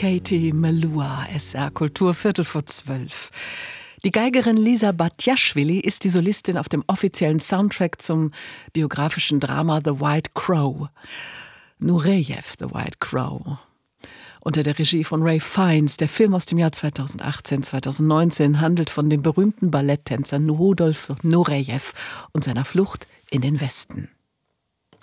Katie Melua, SR Kultur, 11:15. Die Geigerin Lisa Batjaschwili ist die Solistin auf dem offiziellen Soundtrack zum biografischen Drama The White Crow. Nureyev, The White Crow. Unter der Regie von Ray Fiennes. Der Film aus dem Jahr 2018/2019 handelt von dem berühmten Balletttänzer Rudolf Nureyev und seiner Flucht in den Westen.